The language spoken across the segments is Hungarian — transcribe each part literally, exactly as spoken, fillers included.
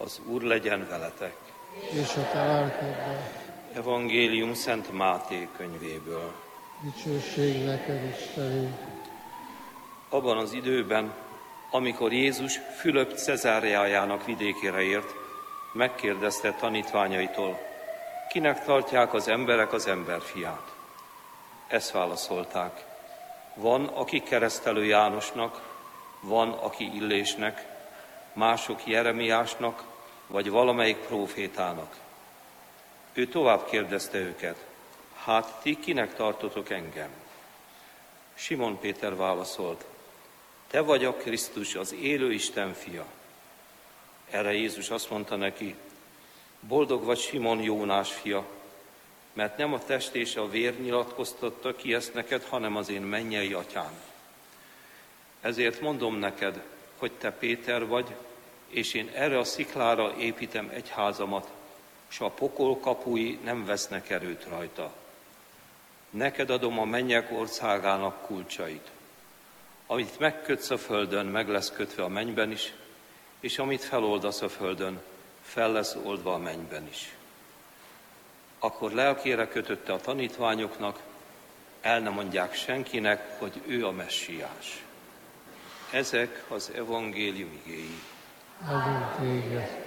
Az Úr legyen veletek. És a te lelkeddel. Evangélium Szent Máté könyvéből. Dicsőség neked, Istenünk. Abban az időben, amikor Jézus Fülöp Cezáreájának vidékére ért, megkérdezte tanítványaitól, kinek tartják az emberek az emberfiát? Ezt válaszolták. Van, aki keresztelő Jánosnak, van, aki Illésnek, mások Jeremiásnak, vagy valamelyik prófétának. Ő tovább kérdezte őket, hát ti kinek tartotok engem? Simon Péter válaszolt, te vagy a Krisztus, az élő Isten fia. Erre Jézus azt mondta neki, boldog vagy Simon, Jónás fia, mert nem a test és a vér nyilatkoztatta ki ezt neked, hanem az én mennyei atyám. Ezért mondom neked, hogy te Péter vagy, és én erre a sziklára építem egyházamat, s a pokol kapui nem vesznek erőt rajta. Neked adom a mennyek országának kulcsait. Amit megkötsz a földön, meg lesz kötve a mennyben is, és amit feloldasz a földön, fel lesz oldva a mennyben is. Akkor lelkére kötötte a tanítványoknak, el ne mondják senkinek, hogy ő a messiás. Ezek az evangélium igéi. Áldunk téged.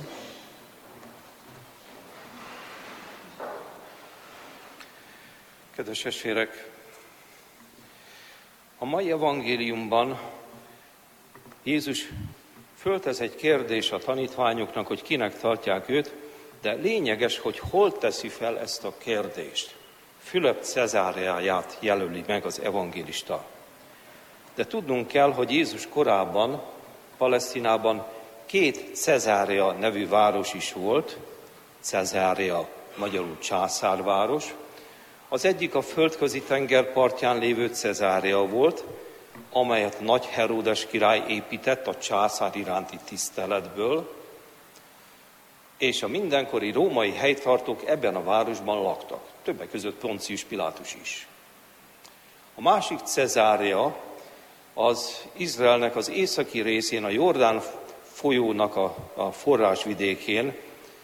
Kedves testvérek, a mai evangéliumban Jézus föltesz egy kérdés a tanítványoknak, hogy kinek tartják őt, de lényeges, hogy hol teszi fel ezt a kérdést. Fülöp Cezáreáját jelöli meg az evangélista. De tudnunk kell, hogy Jézus korában, Palesztinában két Cezárea nevű város is volt, Cezárea, magyarul császárváros. Az egyik a földközi tenger partján lévő Cezárea volt, amelyet Nagy Heródes király épített a császár iránti tiszteletből, és a mindenkori római helytartók ebben a városban laktak, többek között Poncius Pilátus is. A másik Cezárea az Izraelnek az északi részén, a Jordán folyónak a, a forrásvidékén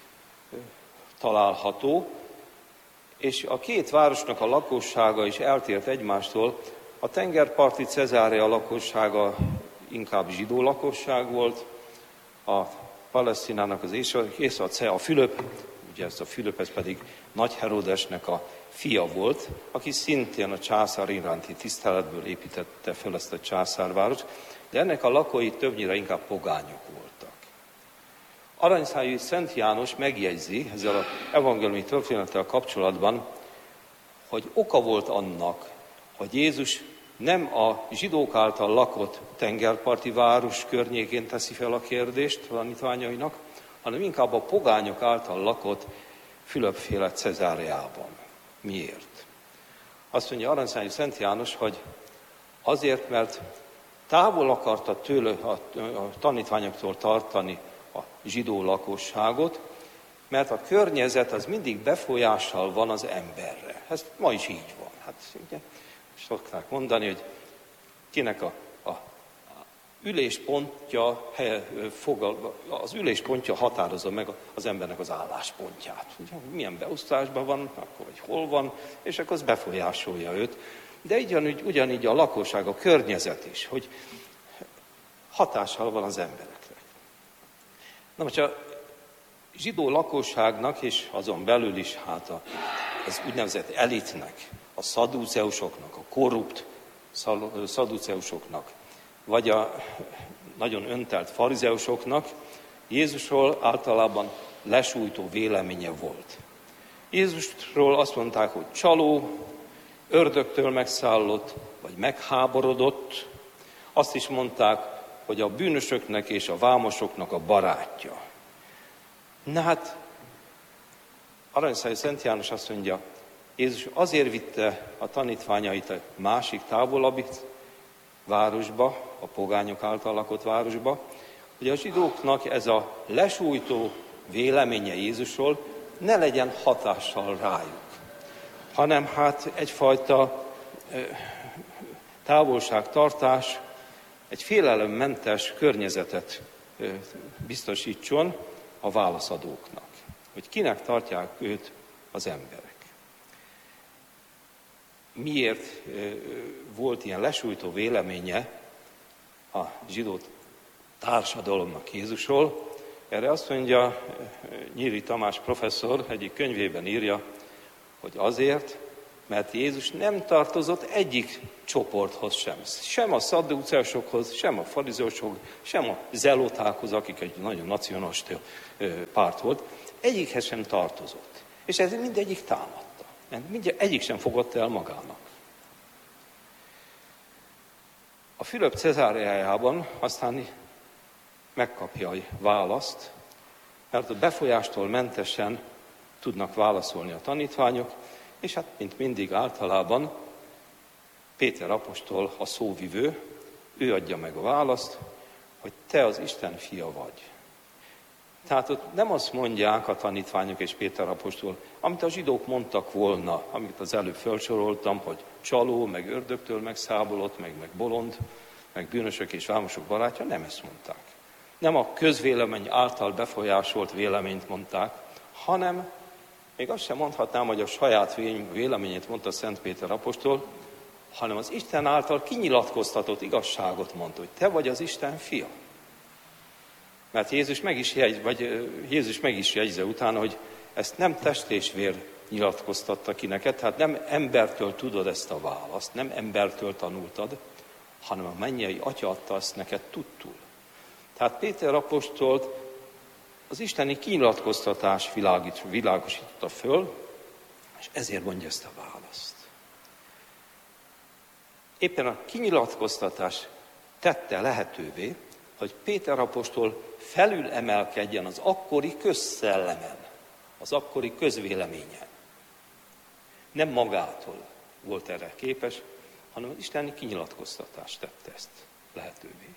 található, és a két városnak a lakossága is eltért egymástól. A tengerparti Cezárea lakossága inkább zsidó lakosság volt, a Palesztinának az észak, a Fülöp, ugye ez a Fülöp, ez pedig Nagy Heródesnek a fia volt, aki szintén a császár iránti tiszteletből építette fel ezt a császárvárost, de ennek a lakói többnyire inkább pogányok voltak. Aranyszájú Szent János megjegyzi ezzel az evangéliumi történettel kapcsolatban, hogy oka volt annak, hogy Jézus nem a zsidók által lakott tengerparti város környékén teszi fel a kérdést tanítványainak, hanem inkább a pogányok által lakott Fülöpféle Cezáreában. Miért? Azt mondja Aranyszájú Szent János, hogy azért, mert távol akarta tőle a, a tanítványoktól tartani a zsidó lakosságot, mert a környezet az mindig befolyással van az emberre. Ez ma is így van. Hát ugye, szokták mondani, hogy kinek a, a üléspontja, az üléspontja határozza meg az embernek az álláspontját. Ugye, milyen beosztásban van, akkor hogy hol van, és akkor az befolyásolja őt. De ugyanígy, ugyanígy a lakosság, a környezet is, hogy hatással van az emberekre. Na most a zsidó lakosságnak, és azon belül is hát a, az úgynevezett elitnek, a szadduceusoknak, a korrupt szadduceusoknak, vagy a nagyon öntelt farizeusoknak Jézusról általában lesújtó véleménye volt. Jézusról azt mondták, hogy csaló, ördögtől megszállott, vagy megháborodott. Azt is mondták, hogy a bűnösöknek és a vámosoknak a barátja. Na hát, Aranyszájú Szent János azt mondja, Jézus azért vitte a tanítványait a másik távolabbi városba, a pogányok által lakott városba, hogy a zsidóknak ez a lesújtó véleménye Jézusról ne legyen hatással rájuk, hanem hát egyfajta távolságtartás, egy félelemmentes környezetet biztosítson, a válaszadóknak, hogy kinek tartják őt az emberek. Miért volt ilyen lesújtó véleménye a zsidó társadalomnak Jézusról? Erre azt mondja Nyíri Tamás professzor, egyik könyvében írja, hogy azért, mert Jézus nem tartozott egyik csoporthoz sem. Sem a szadduceusokhoz, sem a farizeusokhoz, sem a zelotákhoz, akik egy nagyon nacionalista párt volt. Egyikhez sem tartozott. És ez mindegyik támadta. Mindegyik, egyik sem fogadta el magának. A Fülöp Cezáreájában aztán megkapja a választ, mert a befolyástól mentesen tudnak válaszolni a tanítványok, és hát, mint mindig általában, Péter apostol, a szóvivő, ő adja meg a választ, hogy te az Isten fia vagy. Tehát ott nem azt mondják a tanítványok és Péter apostol, amit a zsidók mondtak volna, amit az előbb felsoroltam, hogy csaló, meg ördögtől megszábolott, meg, meg bolond, meg bűnösök és vámosok barátja, nem ezt mondták. Nem a közvélemény által befolyásolt véleményt mondták, hanem még azt sem mondhatnám, hogy a saját véleményét mondta Szent Péter apostol, hanem az Isten által kinyilatkoztatott igazságot mondta, hogy te vagy az Isten fia. Mert Jézus meg is, jegy, vagy Jézus meg is jegyzi utána, hogy ezt nem test és vér nyilatkoztatta ki neked, tehát nem embertől tudod ezt a választ, nem embertől tanultad, hanem a mennyei Atya adta ezt neked tudtul. Tehát Péter apostolt az isteni kinyilatkoztatás világít, világosította föl, és ezért mondja ezt a választ. Éppen a kinyilatkoztatás tette lehetővé, hogy Péter apostol felül emelkedjen az akkori közszellemen, az akkori közvéleményen. Nem magától volt erre képes, hanem az isteni kinyilatkoztatást tette ezt lehetővé.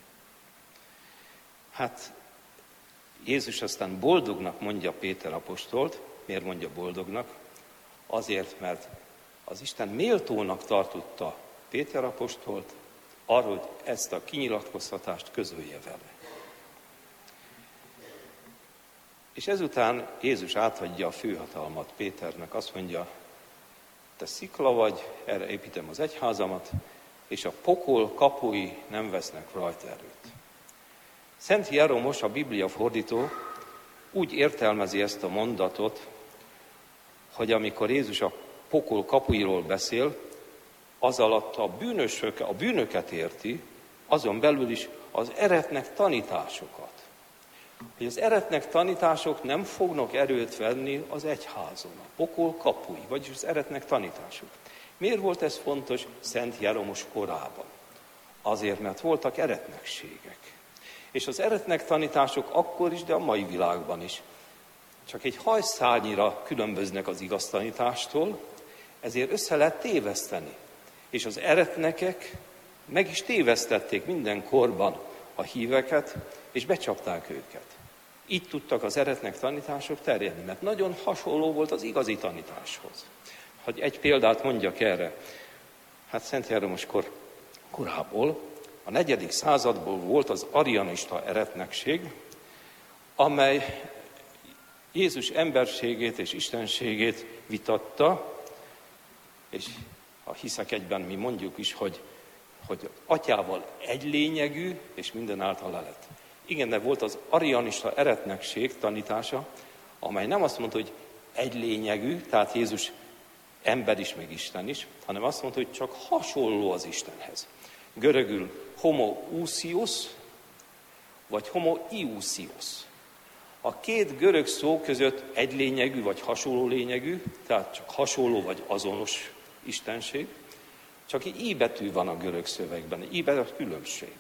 Hát Jézus aztán boldognak mondja Péter apostolt. Miért mondja boldognak? Azért, mert az Isten méltónak tartotta Péter apostolt arra, hogy ezt a kinyilatkoztatást közölje vele. És ezután Jézus átadja a főhatalmat Péternek, azt mondja, te szikla vagy, erre építem az egyházamat, és a pokol kapui nem vesznek rajta erőt. Szent Jeromos, a Biblia fordító, úgy értelmezi ezt a mondatot, hogy amikor Jézus a pokol kapuiról beszél, az alatt a bűnösök, a bűnöket érti, azon belül is az eretnek tanításokat. Hogy az eretnek tanítások nem fognak erőt venni az egyházon, a pokol kapui, vagyis az eretnek tanítások. Miért volt ez fontos Szent Jeromos korában? Azért, mert voltak eretnekségek. És az eretnek tanítások akkor is, de a mai világban is csak egy hajszárnyira különböznek az igaz tanítástól, ezért össze lehet téveszteni. És az eretnekek meg is tévesztették minden korban a híveket, és becsapták őket. Így tudtak az eretnek tanítások terjedni, mert nagyon hasonló volt az igazi tanításhoz. Hogy egy példát mondjak erre, hát Szent Jeromos kor, korából, a negyedik századból volt az arianista eretnekség, amely Jézus emberségét és istenségét vitatta, és ha hiszek egyben, mi mondjuk is, hogy, hogy atyával egy lényegű, és minden által lett. Igen, de volt az arianista eretnekség tanítása, amely nem azt mondta, hogy egy lényegű, tehát Jézus ember is, meg Isten is, hanem azt mondta, hogy csak hasonló az Istenhez. Görögül homoousios, vagy homoiousios. A két görög szó között egy lényegű, vagy hasonló lényegű, tehát csak hasonló, vagy azonos istenség, csak így i betű van a görög szövegben, i betű a különbség.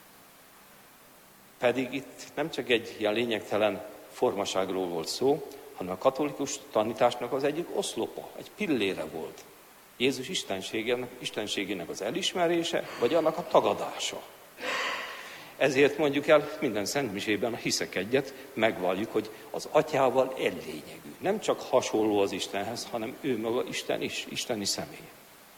Pedig itt nem csak egy ilyen lényegtelen formaságról volt szó, hanem a katolikus tanításnak az egyik oszlopa, egy pillére volt. Jézus istenségének, istenségének az elismerése, vagy annak a tagadása. Ezért mondjuk el minden szentmisében, ha hiszek egyet, megvalljuk, hogy az atyával egy lényegű. Nem csak hasonló az Istenhez, hanem ő maga Isten is, isteni személy.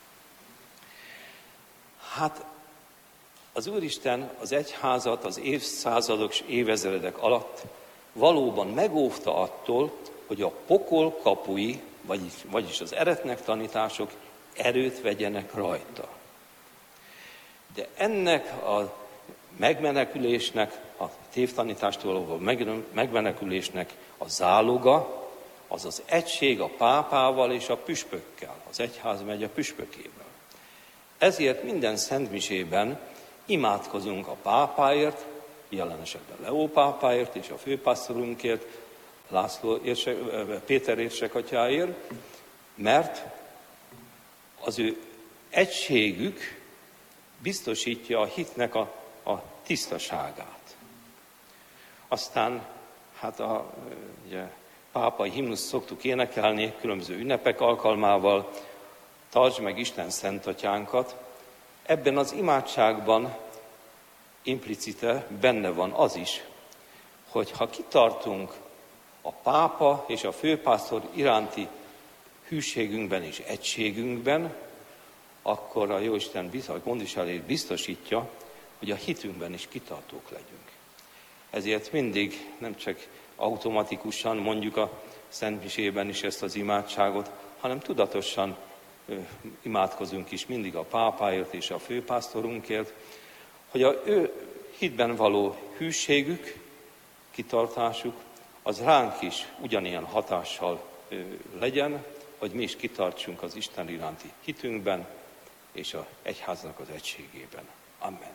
Hát az Úristen az egyházat az évszázadok és évezredek alatt valóban megóvta attól, hogy a pokol kapui, vagyis, vagyis az eretnek tanítások erőt vegyenek rajta. De ennek a megmenekülésnek, a tévtanítástól való megmenekülésnek a záloga, az az egység a pápával és a püspökkel, az egyház megy a püspökével. Ezért minden szentmisében imádkozunk a pápáért, jelen esetben Leó pápáért és a főpásztorunkért, László érse, Péter érsekatyáért, mert az ő egységük biztosítja a hitnek a, a tisztaságát. Aztán hát a ugye, pápai himnuszt szoktuk énekelni különböző ünnepek alkalmával, tartsd meg Isten szentatyánkat. Ebben az imádságban implicite benne van az is, hogy ha kitartunk a pápa és a főpásztor iránti hűségünkben és egységünkben, akkor a Jóisten a gondviselő biztosítja, hogy a hitünkben is kitartók legyünk. Ezért mindig nem csak automatikusan mondjuk a szentmisében is ezt az imádságot, hanem tudatosan ö, imádkozunk is mindig a pápáért és a főpásztorunkért, hogy a ő hitben való hűségük, kitartásuk, az ránk is ugyanilyen hatással ö, legyen, hogy mi is kitartsunk az Isten iránti hitünkben és az egyháznak az egységében. Amen.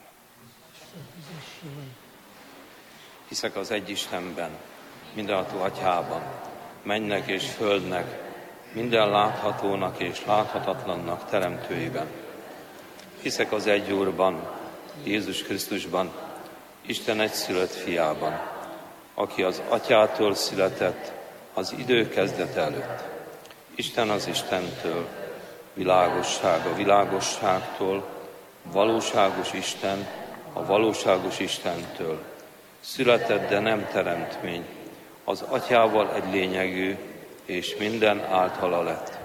Hiszek az egy Istenben, mindenható Atyában, mennek és földnek, minden láthatónak és láthatatlannak teremtőiben. Hiszek az egy Úrban, Jézus Krisztusban, Isten egyszülött fiában, aki az Atyától született az idő kezdete előtt. Isten az Istentől, világosság a világosságtól, valóságos Isten a valóságos Istentől. Született, de nem teremtmény, az Atyával egy lényegű, és minden általa lett.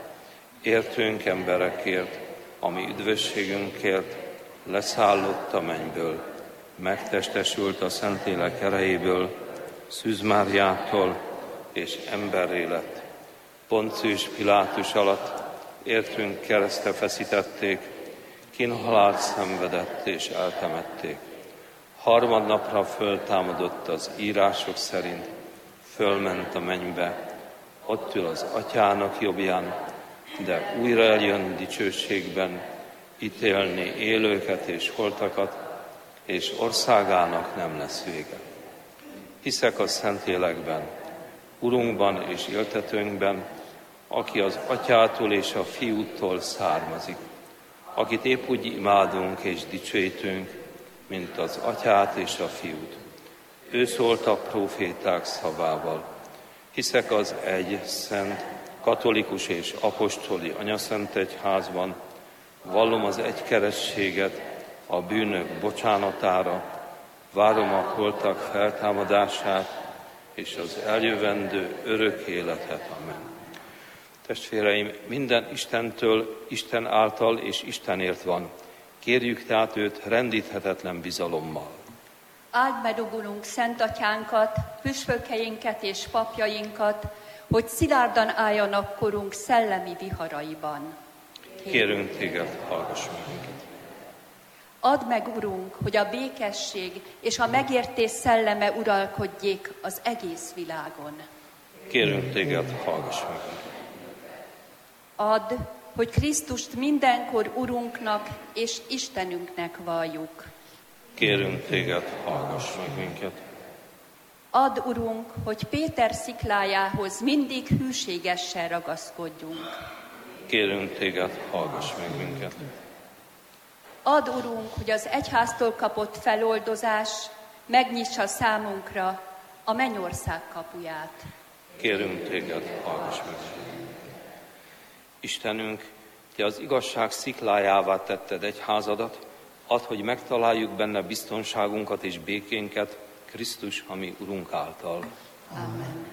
Értőnk emberekért, ami üdvösségünkért, leszállott a mennyből, megtestesült a Szentlélek erejéből, Szűz Máriától, és emberré lett. Poncius Pilátus alatt értünk keresztre feszítették, kínhalált szenvedett és eltemették. Harmadnapra föltámadott az írások szerint, fölment a mennybe, ott ül az Atyának jobbján, de újra eljön dicsőségben, ítélni élőket és holtakat, és országának nem lesz vége. Hiszek a Szentlélekben, Urunkban és éltetőnkben, aki az Atyától és a Fiútól származik, akit épp úgy imádunk és dicsőítünk, mint az Atyát és a Fiút. Ő szólt a próféták szavával. Hiszek az egy szent, katolikus és apostoli anyaszent egyházban, vallom az egy keresztséget a bűnök bocsánatára, várom a holtak feltámadását és az eljövendő örök életet. Amen. Testvéreim, minden Istentől, Isten által és Istenért van. Kérjük tehát őt rendíthetetlen bizalommal. Áld meg, Urunk, Szent Atyánkat, püspökeinket és papjainkat, hogy szilárdan álljanak korunk szellemi viharaiban. Kérünk téged, hallgass meg minket. Add meg, Urunk, hogy a békesség és a megértés szelleme uralkodjék az egész világon. Kérünk téged, hallgass meg minket. Add, hogy Krisztust mindenkor Urunknak és Istenünknek valljuk. Kérünk téged, hallgass meg minket. Add, Urunk, hogy Péter sziklájához mindig hűségesen ragaszkodjunk. Kérünk téged, hallgass meg minket. Add, Urunk, hogy az egyháztól kapott feloldozás megnyissa számunkra a mennyország kapuját. Kérünk téged, hallgass meg minket. Istenünk, te az igazság sziklájává tetted egyházadat, add, hogy megtaláljuk benne biztonságunkat és békénket Krisztus, ami Urunk által. Amen.